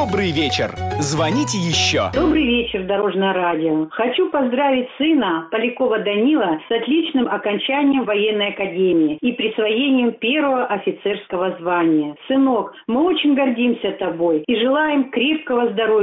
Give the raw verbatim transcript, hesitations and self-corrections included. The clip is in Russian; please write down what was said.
Добрый вечер. Звоните еще. Добрый вечер, Дорожное радио. Хочу поздравить сына Полякова Данила с отличным окончанием военной академии и присвоением первого офицерского звания. Сынок, мы очень гордимся тобой и желаем крепкого здоровья